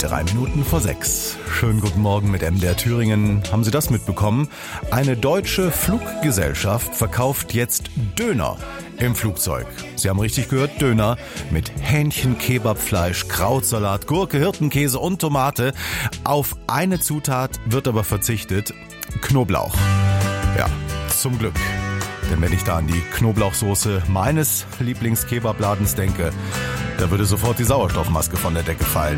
6:03. Schönen guten Morgen mit MDR Thüringen. Haben Sie das mitbekommen? Eine deutsche Fluggesellschaft verkauft jetzt Döner im Flugzeug. Sie haben richtig gehört, Döner mit Hähnchen, Kebabfleisch, Krautsalat, Gurke, Hirtenkäse und Tomate. Auf eine Zutat wird aber verzichtet: Knoblauch. Ja, zum Glück. Denn wenn ich da an die Knoblauchsoße meines Lieblingskebabladens denke, da würde sofort die Sauerstoffmaske von der Decke fallen.